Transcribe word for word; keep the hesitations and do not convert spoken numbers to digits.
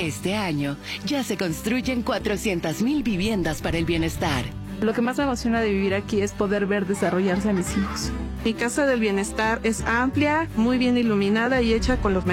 Este año ya se construyen cuatrocientas mil viviendas para el bienestar. Lo que más me emociona de vivir aquí es poder ver desarrollarse a mis hijos. Mi casa del bienestar es amplia, muy bien iluminada y hecha con los mejores